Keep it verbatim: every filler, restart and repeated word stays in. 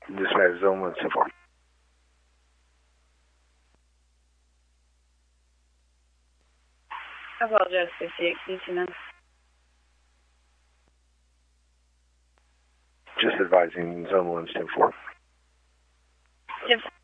Dispatch zone one, ten four. I apologize, fifty-eight, C two nine. Just advising zone one's ten four. Yep.